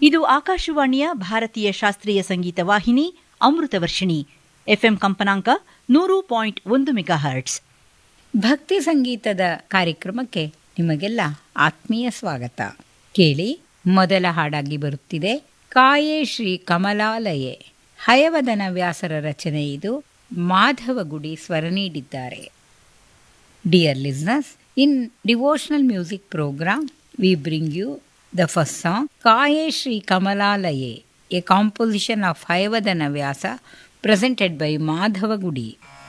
ಇದು ಆಕಾಶವಾಣಿಯ ಭಾರತೀಯ ಶಾಸ್ತ್ರೀಯ ಸಂಗೀತ ವಾಹಿನಿ ಅಮೃತವರ್ಷಿಣಿ. ಎಫ್ಎಂ ಕಂಪನಾಂಕ 100.1 ಮೆಗಾಹರ್ಟ್ಸ್. ಭಕ್ತಿ ಸಂಗೀತದ ಕಾರ್ಯಕ್ರಮಕ್ಕೆ ನಿಮಗೆಲ್ಲ ಆತ್ಮೀಯ ಸ್ವಾಗತ. ಕೇಳಿ, ಮೊದಲ ಹಾಡಾಗಿ ಬರುತ್ತಿದೆ ಕಾಯೇ ಶ್ರೀ ಕಮಲಾಲಯೇ. ಹಯವದನ ವ್ಯಾಸರ ರಚನೆ ಇದು. ಮಾಧವಗುಡಿ ಸ್ವರ ನೀಡಿದ್ದಾರೆ. Dear listeners, in devotional music program, we bring you the first song, Kaye Shri Kamalalaye, a composition of Hayavadana Vyasa, presented by Madhavagudi.